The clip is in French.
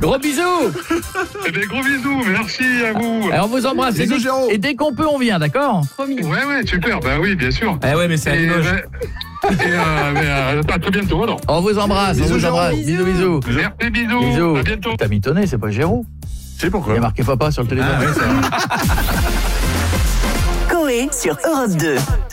Gros bisous. Eh bien, gros bisous, merci à vous. Alors, on vous embrasse. Bisous, Géraud. Et dès qu'on peut, on vient, d'accord? Ouais, super, bah oui, bien sûr. Eh ouais, mais c'est à Limoges. À très bientôt, alors. On vous embrasse, Bisous, on vous embrasse. Géraud. Bisous. Merci, bisous. Bisous. À bientôt. T'as mitonné, c'est pas Géraud. Je sais pourquoi. Il y a marqué papa sur le téléphone. Coé sur Europe 2.